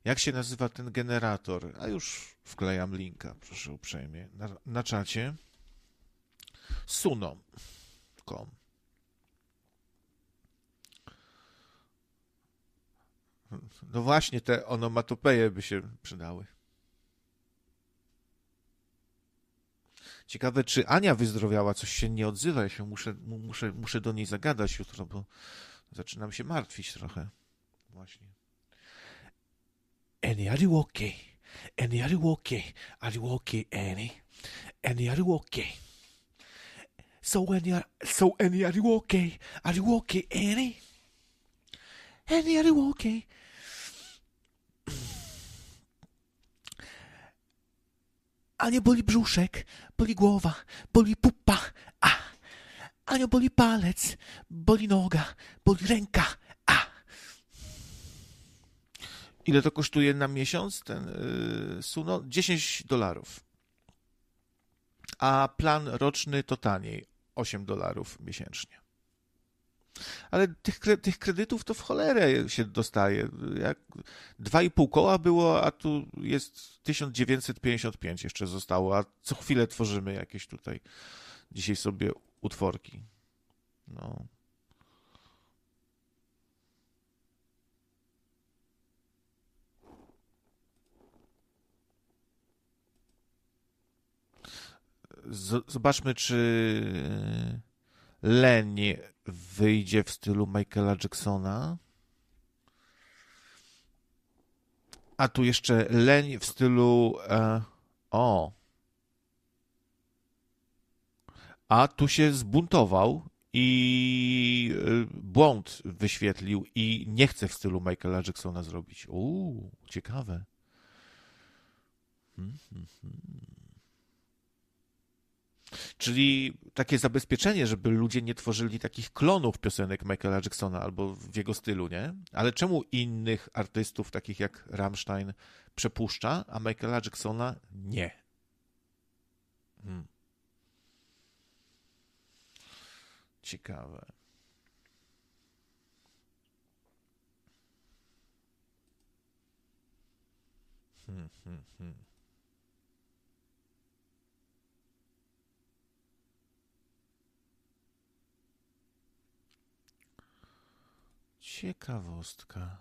Jak się nazywa ten generator? A już wklejam linka, proszę uprzejmie, na czacie. Suno.com. No właśnie, te onomatopeje by się przydały. Ciekawe, czy Ania wyzdrowiała, coś się nie odzywa. Ja się muszę do niej zagadać jutro, bo zaczynam się martwić trochę. Właśnie. Annie, are you okay? Annie, are you okay? Are you okay, Annie? Annie, are you okay? So Annie, are you okay? Are you okay, Annie? Annie, are you okay? Anię boli brzuszek, boli głowa, boli pupa, Anią boli palec, boli noga, boli ręka, Ile to kosztuje na miesiąc ten Suno? $10. A plan roczny to taniej, $8 miesięcznie. Ale tych kredytów to w cholerę się dostaje. Jak 2,5 koła było, a tu jest 1955 jeszcze zostało, a co chwilę tworzymy jakieś tutaj dzisiaj sobie utworki. No. Zobaczmy, czy Leń wyjdzie w stylu Michaela Jacksona. A tu jeszcze Leń w stylu... A tu się zbuntował i błąd wyświetlił i nie chce w stylu Michaela Jacksona zrobić. Ciekawe. Czyli takie zabezpieczenie, żeby ludzie nie tworzyli takich klonów piosenek Michaela Jacksona albo w jego stylu, nie? Ale czemu innych artystów, takich jak Rammstein, przepuszcza, a Michaela Jacksona nie? Ciekawe. Ciekawostka.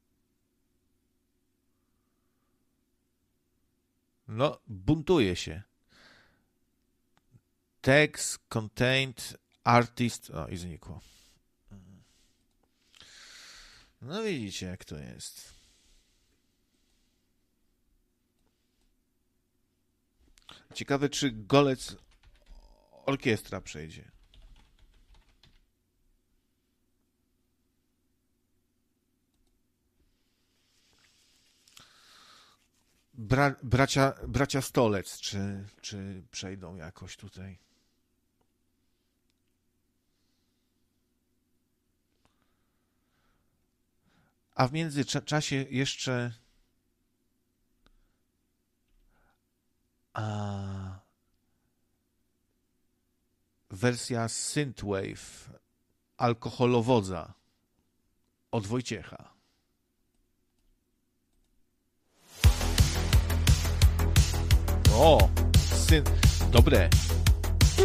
No, buntuje się. Text contained artist... i znikło. No widzicie, jak to jest. Ciekawe, czy Golec orkiestra przejdzie. Bracia Stolec, czy przejdą jakoś tutaj? A w międzyczasie jeszcze wersja Synthwave Alkoholowodza od Wojciecha. Dobre.